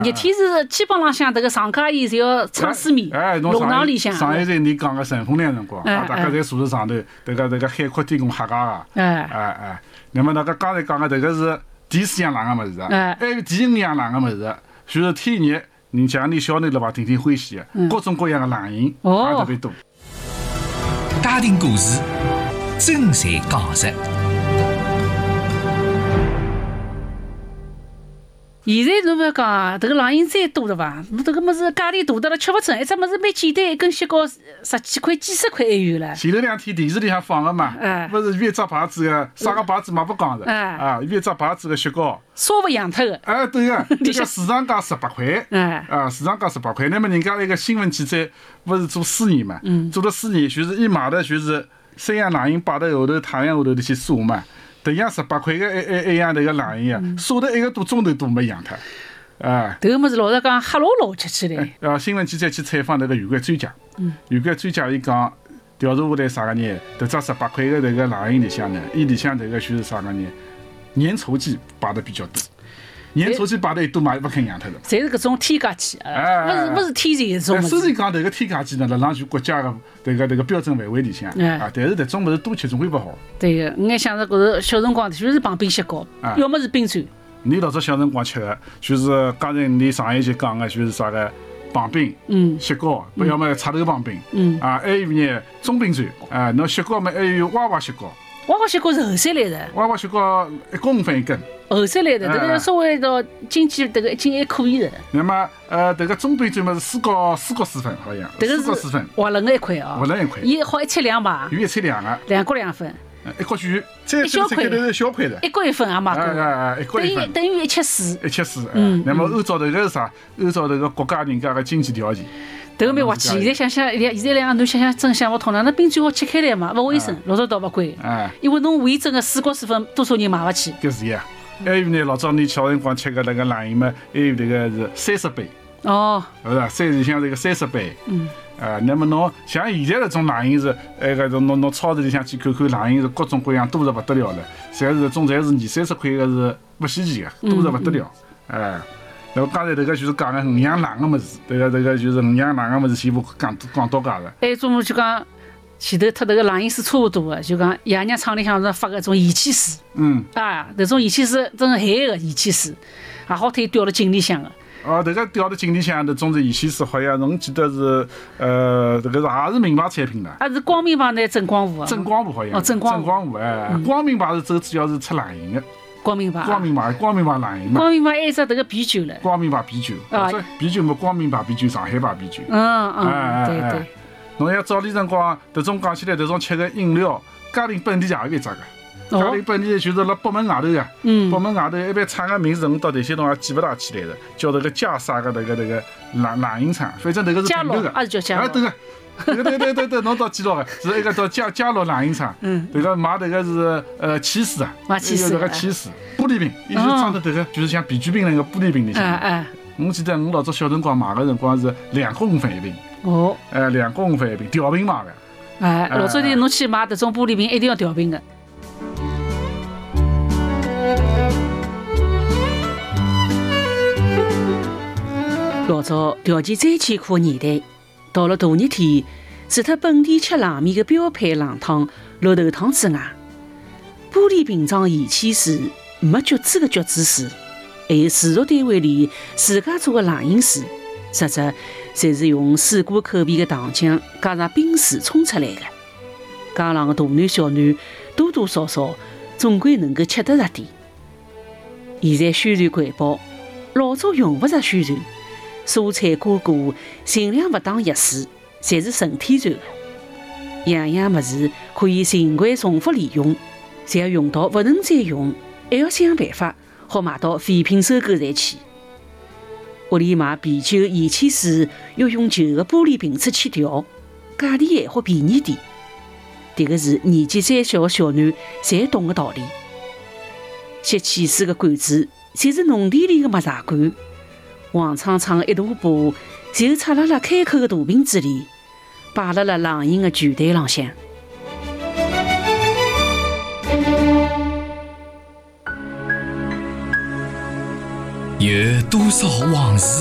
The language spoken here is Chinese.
热天是基本上像这个上家伊侪要撑水面，弄堂里向。 上一站你讲个陈风亮辰光，大家在宿舍上头，这个海阔天空瞎讲个。那么那个刚才讲个这个是第四样冷个物事，还有第五样冷个物事，就是天热，你像你小囡了吧，天天欢喜个，各种各样的冷饮也特别多。 家庭故事，真才讲实。 现在侬勿要讲，这个冷饮再多的伐？侬这个物事价钿大得了吃勿成，一只物事蛮简单，一根雪糕10几块、几十块还有了。 前头2天电视里向放个嘛，勿是一只牌子个，啥个牌子嘛不讲着，一只牌子个雪糕， 烧勿养脱个。 对个，这个市场价18块，市场价18块。那么人家那个新闻记者勿是做私研嘛，做了私研，就是伊买的就是3样冷饮摆在后头太阳下头去晒嘛。同样18块个一样头个冷饮啊，晒得1个多钟头都没养脱。 这个物事老实讲黑老吃起来。 新闻记者去采访那个有关专家，有关专家伊讲调查下来啥个呢？这只18块个这个冷饮里向呢，伊里向这个就是啥个呢？粘稠剂摆的比较多。粘稠剂摆的多嘛，勿肯养脱的。 侪是搿种添加剂，勿是天然一种物事。 虽然讲这个添加剂呢，辣上全国家的这个标准范围里向，但是这种物事多吃总归勿好。 对个，我想着觉着小辰光就是碰冰雪糕，要么是冰砖。 你老早小辰光吃的，就是刚才你上一集讲的，就是啥个棒冰、雪糕，不要么插头棒冰，还有呢中冰砖，侬雪糕嘛还有娃娃雪糕。 娃娃雪糕是后山来的， 娃娃雪糕1公分1根， 后山来的，这个稍微到经济这个经还可以的。 那么这个中冰砖嘛是4角4分，好像4角4分， 滑轮的1块啊， 滑轮1块， 伊好1切2嘛， 有1切2个 ，2角2分 ，1角9，再小块头是小块的 ，1角1分也买过 ，1角1分， 等于1切4，1 切4，那么按照这个是啥？按照这个国家人家的经济条件。 这个蛮滑稽，现在想想，现在两个侬想想真想勿通了，那冰砖好切开来嘛，勿卫生，老早倒勿贵，因为侬为真个4角4分，多少人买勿起。 搿是呀，还有呢，老早你小辰光吃个那个冷饮嘛，还有这个是30杯，是不是？像这个30杯，那么侬像现在那种冷饮是，个侬超市里向去看看，冷饮是各种各样多得勿得了了，侪是种侪是20-30块个是不稀奇个，多得勿得了，那么刚才这个就是讲个5样冷个物事，这个就是5样冷个物事，全部讲到家了。 还专门就讲前头特这个冷饮水差不多个，就讲爷娘厂里向是发个种盐汽水，这种盐汽水真海个盐汽水，也好可以吊辣井里向个。 这个吊到井里向的种是盐汽水，好像侬记得是这个也是名牌产品的。 是光明牌呢，正光湖啊。 正光湖好像。正光湖光明牌是主要是出冷饮的。光明牌冷饮嘛。 光明牌还有只这个啤酒了。 光明牌啤酒，啤酒嘛，光明牌啤酒、上海牌啤酒。 对。 侬要早点辰光，这种讲起来，这种吃个饮料，嘉陵本地也有一只个。嘉陵本地就是辣北门外头个，北门外头一般厂个名字，我到这些辰光记勿大起来的，叫这个嘉啥个那个冷饮厂，反正这个是平头个。 叫嘉乐。 对，侬到记牢个，是一个叫嘉乐冷饮厂。这个买这个是起司啊，有这个起司玻璃瓶，伊就装的这个就是像啤酒瓶那个玻璃瓶里向。我记得我老早小辰光买个辰光是2公分1瓶。2公分1瓶，调瓶买个。 老早侬去买这种玻璃瓶，一定要调瓶的。老早条件再艰苦的年代，到了大热天，除脱本地吃冷面的标配冷汤、绿豆汤之外，玻璃瓶装盐汽水、没橘子的橘子水，还有自助单位里自家做的冷饮水，实质侪是用水果口味的糖浆加上冰水冲出来的。家浪的大男小女多多少少总归能够吃得着点。现在宣传环保，老早用不着宣传。蔬菜瓜果尽量勿当药水，侪是纯天然的。样样物事可以循环重复利用，只要用到勿能再用，还要想办法好买到废品收购站去。屋里买啤酒、盐汽水要用旧的玻璃瓶子去调，价钿还好便宜点。迭个是年纪再小的小囡侪懂的道理。吸汽水的管子侪是农田里的麦茶罐。黄苍苍的一大把，就插辣开口的大瓶子里，摆辣冷饮的酒台浪向。 有多少往事